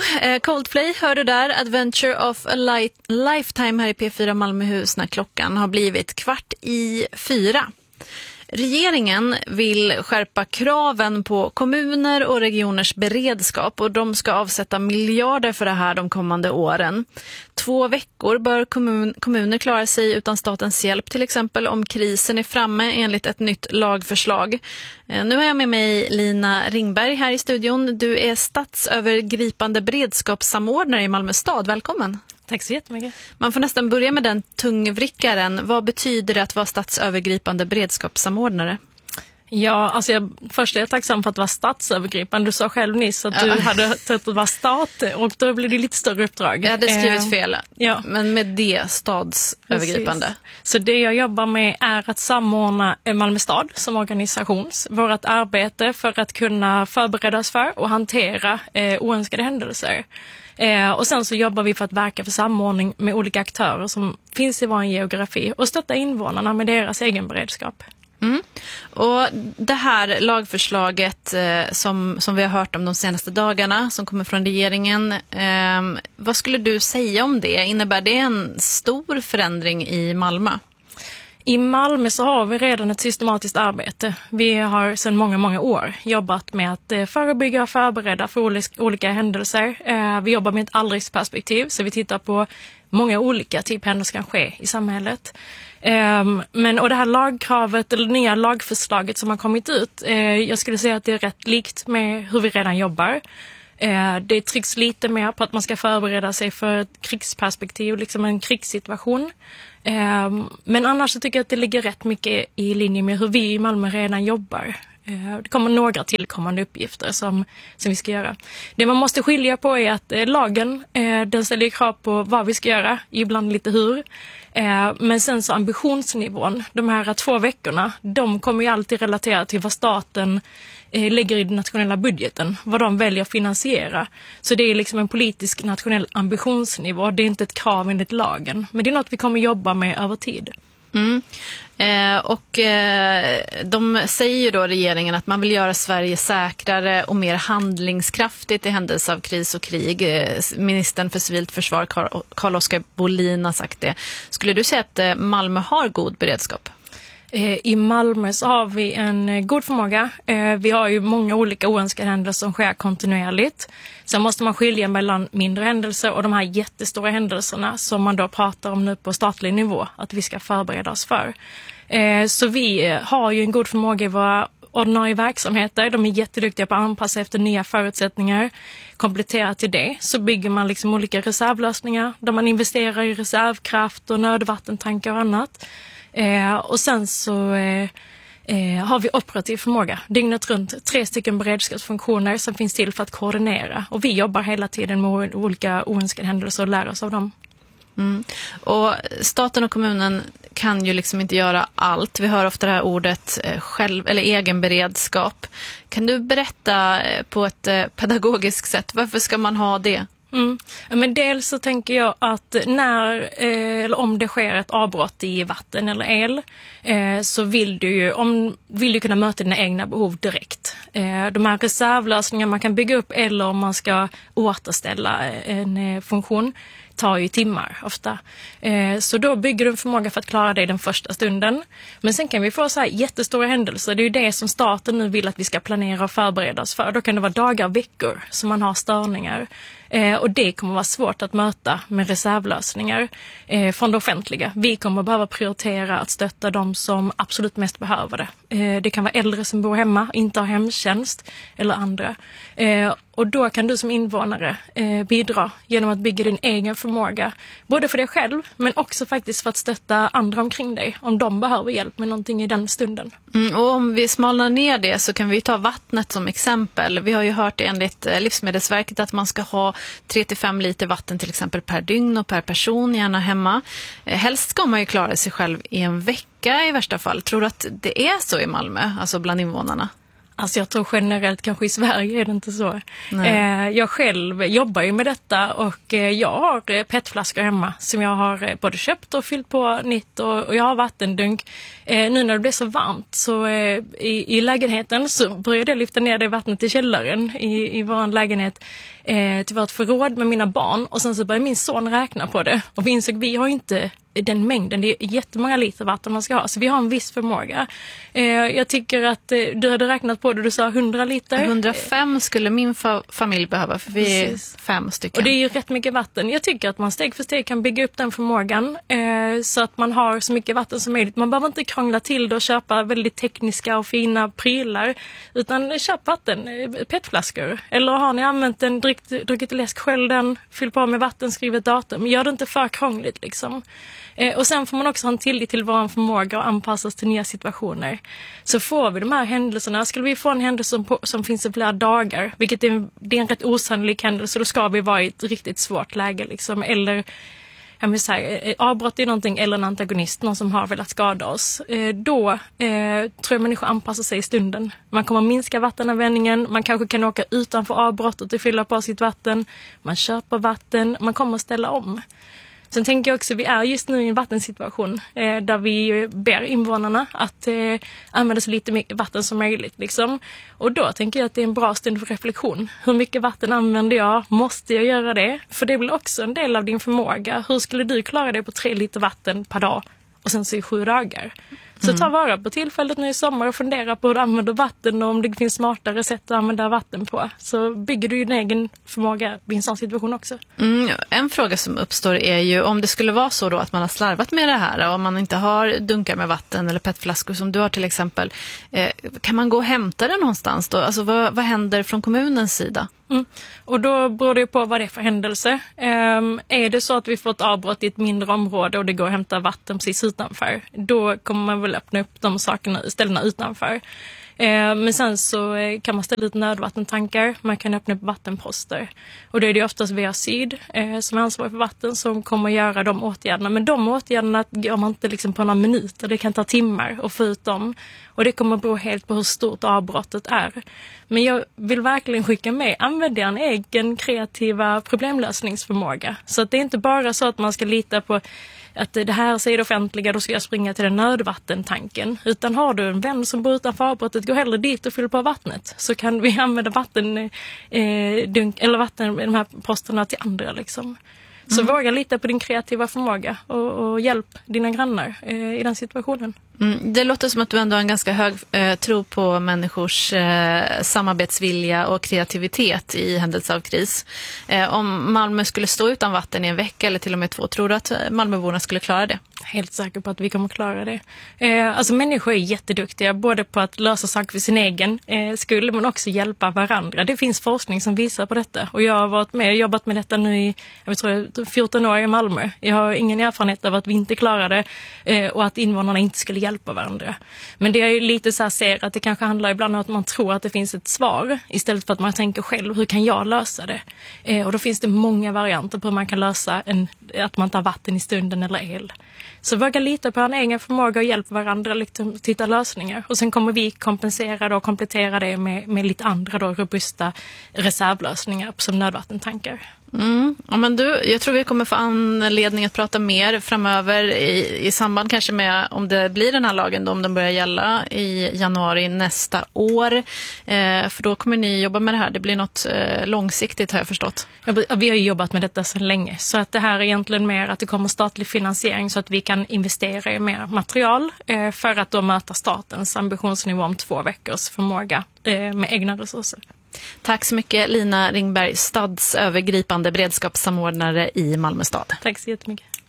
Coldplay hör du där. Adventure of a Lifetime här i P4 Malmöhus när klockan har blivit 3:15. Regeringen vill skärpa kraven på kommuner och regioners beredskap och de ska avsätta miljarder för det här de kommande åren. 2 veckor bör kommuner klara sig utan statens hjälp, till exempel om krisen är framme enligt ett nytt lagförslag. Nu har jag med mig Lina Ringberg här i studion. Du är statsövergripande beredskapssamordnare i Malmö stad. Välkommen. Tack så jättemycket. Man får nästan börja med den tungvrickaren. Vad betyder det att vara statsövergripande beredskapssamordnare? Ja, alltså först är jag tacksam för att vara statsövergripande. Du sa själv nyss att du hade tänkt att vara stat och då blir det lite större uppdrag. Jag hade skrivit fel, ja. Men med det stadsövergripande. Precis. Så det jag jobbar med är att samordna Malmö stad som organisation. Vårt arbete för att kunna förbereda oss för och hantera oönskade händelser. Och sen så jobbar vi för att verka för samordning med olika aktörer som finns i vår geografi och stötta invånarna med deras egen beredskap. Mm. Och det här lagförslaget som vi har hört om de senaste dagarna som kommer från regeringen, vad skulle du säga om det? Innebär det en stor förändring i Malmö? I Malmö så har vi redan ett systematiskt arbete. Vi har sedan många år jobbat med att förebygga och förbereda för olika händelser. Vi jobbar med ett allriksperspektiv så vi tittar på många olika typer av händelser som kan ske i samhället. Och det här lagkravet eller nya lagförslaget som har kommit ut, jag skulle säga att det är rätt likt med hur vi redan jobbar. Det trycks lite mer på att man ska förbereda sig för ett krigsperspektiv, liksom en krigssituation. Men annars så tycker jag att det ligger rätt mycket i linje med hur vi i Malmö redan jobbar. Det kommer några tillkommande uppgifter som vi ska göra. Det man måste skilja på är att lagen, den ställer krav på vad vi ska göra, ibland lite hur. Men sen så ambitionsnivån, de här 2 veckorna, de kommer ju alltid relatera till vad staten lägger i den nationella budgeten, vad de väljer att finansiera. Så det är liksom en politisk nationell ambitionsnivå, det är inte ett krav enligt lagen. Men det är något vi kommer jobba med över tid. Mm. De säger ju då regeringen att man vill göra Sverige säkrare och mer handlingskraftigt i händelse av kris och krig. Ministern för civilt försvar Carl-Oskar Bolin har sagt det. Skulle du säga att Malmö har god beredskap? I Malmö så har vi en god förmåga. Vi har ju många olika oönskade händelser som sker kontinuerligt. Sen måste man skilja mellan mindre händelser och de här jättestora händelserna som man då pratar om nu på statlig nivå att vi ska förbereda oss för. Så vi har ju en god förmåga i våra ordinarie verksamheter. De är jätteduktiga på att anpassa efter nya förutsättningar. Kompletterat till det så bygger man liksom olika reservlösningar där man investerar i reservkraft och nödvattentankar och annat. Och sen så har vi operativ förmåga. Dygnet runt 3 beredskapsfunktioner som finns till för att koordinera. Och vi jobbar hela tiden med olika oönskade händelser och lär oss av dem. Mm. Och staten och kommunen kan ju liksom inte göra allt. Vi hör ofta det här ordet egen beredskap. Kan du berätta på ett pedagogiskt sätt, varför ska man ha det? Men dels så tänker jag att när eller om det sker ett avbrott i vatten eller el så vill du kunna möta dina egna behov direkt. De här reservlösningarna man kan bygga upp eller om man ska återställa en funktion tar ju timmar ofta. Så då bygger du en förmåga för att klara det den första stunden. Men sen kan vi få så här jättestora händelser. Det är ju det som staten nu vill att vi ska planera och förbereda oss för. Då kan det vara dagar och veckor som man har störningar. Och det kommer vara svårt att möta med reservlösningar från det offentliga. Vi kommer behöva prioritera att stötta de som absolut mest behöver det. Det kan vara äldre som bor hemma, inte har hemtjänst eller andra. Och då kan du som invånare bidra genom att bygga din egen förmåga. Både för dig själv men också faktiskt för att stötta andra omkring dig om de behöver hjälp med någonting i den stunden. Och om vi smalnar ner det så kan vi ta vattnet som exempel. Vi har ju hört enligt Livsmedelsverket att man ska ha 3-5 liter vatten till exempel per dygn och per person, gärna hemma. Helst ska man ju klara sig själv i en vecka i värsta fall. Tror du att det är så i Malmö, alltså bland invånarna? Alltså jag tror generellt kanske i Sverige är det inte så. Jag själv jobbar ju med detta och jag har petflaskor hemma som jag har både köpt och fyllt på nytt och jag har vattendunk. Nu när det blir så varmt så i lägenheten så började jag lyfta ner det vattnet i källaren i vår lägenhet till vårt förråd med mina barn och sen så började min son räkna på det och vi insåg vi har inte den mängden, det är jättemånga liter vatten man ska ha, så vi har en viss förmåga. Jag tycker att du hade räknat på det, du sa 100 liter. 105 skulle min familj behöva, för vi är 5 stycken. Och det är ju rätt mycket vatten. Jag tycker att man steg för steg kan bygga upp den förmågan så att man har så mycket vatten som möjligt. Man behöver inte krångla till det och köpa väldigt tekniska och fina prylar, utan köp vatten, petflaskor. Eller har ni använt en druckit läsk, skölj den, fyll på med vatten, skriv ett datum. Gör det inte för krångligt liksom. Och sen får man också ha en tillit till vår förmåga och anpassas till nya situationer. Så får vi de här händelserna, skulle vi få en händelse som finns i flera dagar, vilket det är en rätt osannolik händelse, då ska vi vara i ett riktigt svårt läge liksom. Eller jag vill säga, avbrott i någonting eller en antagonist, någon som har velat skada oss. Då tror jag människor anpassar sig i stunden. Man kommer minska vattenanvändningen, man kanske kan åka utanför avbrottet och fylla på sitt vatten. Man köper vatten, man kommer att ställa om. Sen tänker jag också, vi är just nu i en vattensituation där vi ber invånarna att använda så lite mycket vatten som möjligt. Liksom. Och då tänker jag att det är en bra stund för reflektion. Hur mycket vatten använder jag? Måste jag göra det? För det blir också en del av din förmåga. Hur skulle du klara det på 3 liter vatten per dag och sen så i 7 dagar? Så ta vara på tillfället nu i sommar och fundera på hur du använder vatten och om det finns smartare sätt att använda vatten på. Så bygger du din egen förmåga vid en sån situation också. En fråga som uppstår är ju om det skulle vara så då att man har slarvat med det här och om man inte har dunkar med vatten eller petflaskor som du har till exempel. Kan man gå och hämta det någonstans då? Alltså vad händer från kommunens sida? Och då beror det på vad det är för händelse. Är det så att vi får ett avbrott i ett mindre område och det går att hämta vatten precis utanför, då kommer man väl öppna upp de ställena utanför. Men sen så kan man ställa ut nödvattentankar, man kan öppna upp vattenposter. Och då är det oftast VA Syd som är ansvarig för vatten som kommer att göra de åtgärderna. Men de åtgärderna gör man inte liksom på några minuter, det kan ta timmar att få ut dem. Och det kommer att bero helt på hur stort avbrottet är. Men jag vill verkligen skicka med, använd en egen kreativa problemlösningsförmåga. Så att det är inte bara så att man ska lita på att det här säger det offentliga, då ska jag springa till den nödvattentanken. Utan har du en vän som bor utanför avbrottet, gå hellre dit och fyll på vattnet. Så kan vi använda de här posterna till andra liksom. Så våga lita på din kreativa förmåga och hjälp dina grannar i den situationen. Det låter som att du ändå har en ganska hög tro på människors samarbetsvilja och kreativitet i händelse av kris. Om Malmö skulle stå utan vatten i en vecka eller till och med 2, tror du att Malmöborna skulle klara det? Helt säker på att vi kommer klara det. Alltså människor är jätteduktiga både på att lösa saker för sin egen skull men också hjälpa varandra. Det finns forskning som visar på detta och jag har varit med och jobbat med detta nu i 14 år i Malmö. Jag har ingen erfarenhet av att vi inte klarar det och att invånarna inte skulle hjälpa varandra. Men det är ju lite så här ser att det kanske handlar ibland om att man tror att det finns ett svar istället för att man tänker själv, hur kan jag lösa det? Och då finns det många varianter på hur man kan lösa att man tar vatten i stunden eller el. Så våga lita på en egen förmåga och hjälpa varandra liksom, att hitta lösningar. Och sen kommer vi kompensera det och komplettera det med lite andra då, robusta reservlösningar som nödvattentankar. Ja, men jag tror vi kommer få anledning att prata mer framöver i samband kanske med om det blir den här lagen då, om den börjar gälla i januari nästa år. För då kommer ni jobba med det här. Det blir något långsiktigt har jag förstått. Ja, vi har ju jobbat med detta sedan länge. Så att det här är egentligen mer att det kommer statlig finansiering så att vi kan investera i mer material för att då möta statens ambitionsnivå om 2 veckors förmåga med egna resurser. Tack så mycket Lina Ringberg, stadsövergripande beredskapssamordnare i Malmö stad. Tack så jättemycket.